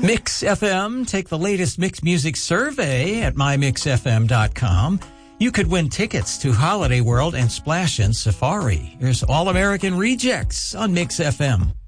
Mix FM. Take the latest Mix Music survey at mymixfm.com. You could win tickets to Holiday World and Splash in Safari. There's All American Rejects on Mix FM.